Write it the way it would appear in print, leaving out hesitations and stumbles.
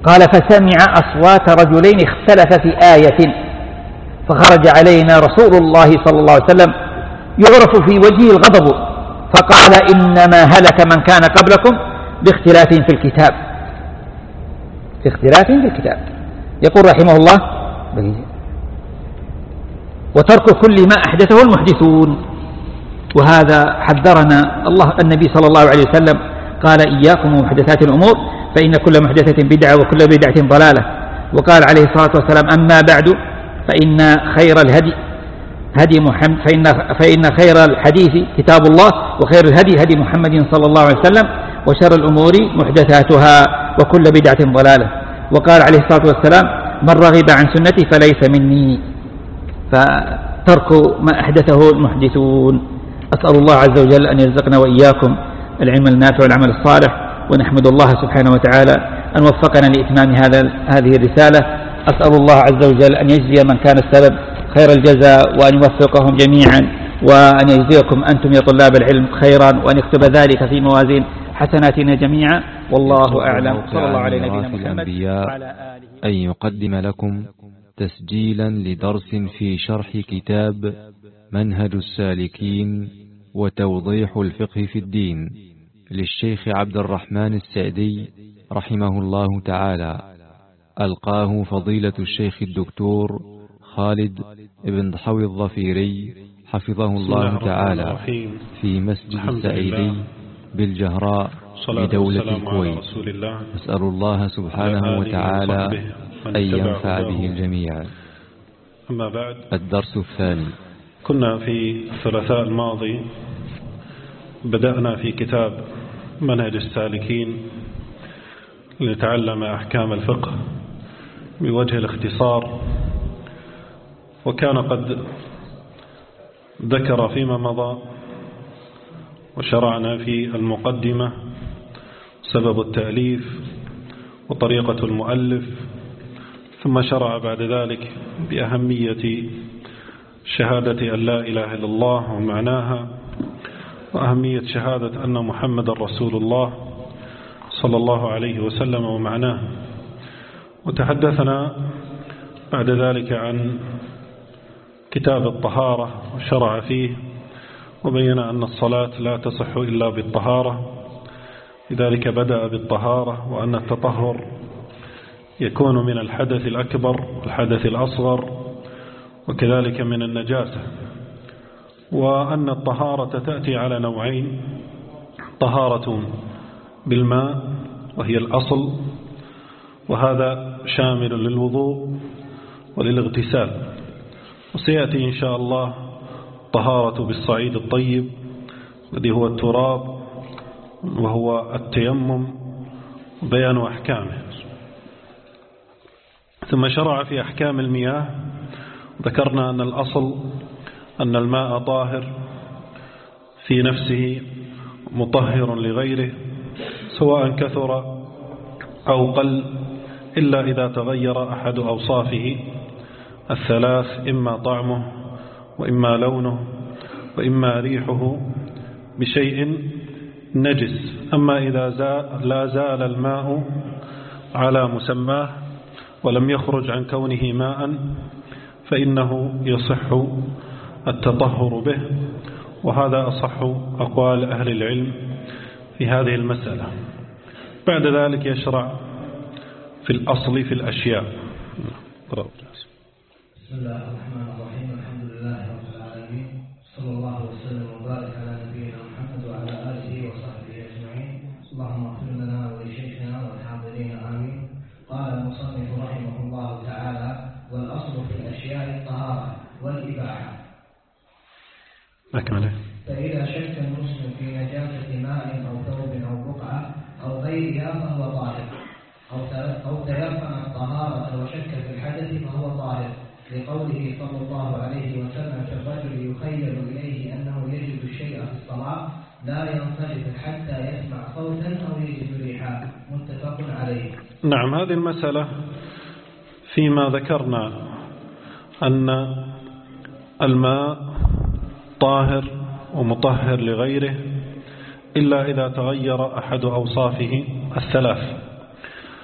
قال فسمع أصوات رجلين اختلف في آية فخرج علينا رسول الله صلى الله عليه وسلم يعرف في وجهه الغضب فقال إنما هلك من كان قبلكم باختلاف في الكتاب. باختلاف في الكتاب. يقول رحمه الله وترك كل ما أحدثه المحدثون. وهذا حذرنا الله النبي صلى الله عليه وسلم قال إياكم ومحدثات الأمور فإن كل محدثة بدعة وكل بدعة ضلالة. وقال عليه الصلاة والسلام أما بعد فإن خير الهدي هدي محمد فإن خير الحديث كتاب الله وخير الهدي هدي محمد صلى الله عليه وسلم وشر الأمور محدثاتها وكل بدعة ضلالة. وقال عليه الصلاة والسلام من رغب عن سنتي فليس مني. فترك ما أحدثه المحدثون. أسأل الله عز وجل أن يرزقنا وإياكم العلم النافع والعمل الصالح ونحمد الله سبحانه وتعالى أن وفقنا لإتمام هذه الرسالة. أسأل الله عز وجل أن يجزي من كان السبب خير الجزاء وأن يوفقهم جميعا وأن يجزيكم أنتم يا طلاب العلم خيرا وأن يكتب ذلك في موازين حسناتنا جميعا والله أعلم. صلى الله على نبينا محمد وعلى آله. أن يقدم لكم تسجيلا لدرس في شرح كتاب منهج السالكين وتوضيح الفقه في الدين للشيخ عبد الرحمن السعدي رحمه الله تعالى. ألقاه فضيلة الشيخ الدكتور خالد بن ضحوي الظفيري حفظه الله تعالى في مسجد السعيدي بالجهراء بدولة الكويت. نسأل الله سبحانه وتعالى أن ينفع به الجميع. أما بعد، الدرس الثاني. كنا في الثلاثاء الماضي بدأنا في كتاب منهج السالكين لنتعلم أحكام الفقه بوجه الاختصار، وكان قد ذكر فيما مضى وشرعنا في المقدمة سبب التأليف وطريقة المؤلف، ثم شرع بعد ذلك بأهمية شهادة أن لا إله إلا الله ومعناها، وأهمية شهادة أن محمد رسول الله صلى الله عليه وسلم ومعناه. وتحدثنا بعد ذلك عن كتاب الطهارة وشرع فيه وبين أن الصلاة لا تصح إلا بالطهارة، لذلك بدأ بالطهارة، وأن التطهر يكون من الحدث الأكبر والحدث الأصغر وكذلك من النجاسة، وأن الطهارة تأتي على نوعين: طهارة بالماء وهي الأصل، وهذا شامل للوضوء وللاغتسال، وسيأتي إن شاء الله طهارة بالصعيد الطيب الذي هو التراب وهو التيمم بيان أحكامه. ثم شرع في أحكام المياه، ذكرنا أن الأصل أن الماء طاهر في نفسه مطهر لغيره سواء كثر أو قل، إلا إذا تغير أحد أوصافه الثلاث: إما طعمه وإما لونه وإما ريحه بشيء نجس. أما إذا لا زال الماء على مسماه ولم يخرج عن كونه ماء فإنه يصح التطهر به، وهذا أصح أقوال أهل العلم في هذه المسألة. بعد ذلك يشرع في الأصل في الأشياء. بسم الله الرحمن الرحيم. الحمد لله رب العالمين، صلى الله وسلم وبارك على نبينا محمد وعلى آله وصحبه أجمعين. اللهم اغفر لنا ولشيخنا والحاضرين آمين. قال المصنف رحمه الله تعالى: والأصل في الأشياء الطهارة والإباحة. أكمله. فإذا شك المسلم في نجاسة ماء أو ثوب أو بقعة أو غيرها فهو طاهر، أو تيقن الطهارة وشك في الحدث فهو طاهر، لقوله صلى الله عليه وسلم: فالرجل يخيل إليه أنه يجد الشيء في الصلاة لا ينصرف حتى يسمع صوتا أو يجد ريحا. متفق عليه. نعم، هذه المسألة فيما ذكرنا أن الماء طاهر ومطهر لغيره إلا إذا تغير أحد أوصافه الثلاث.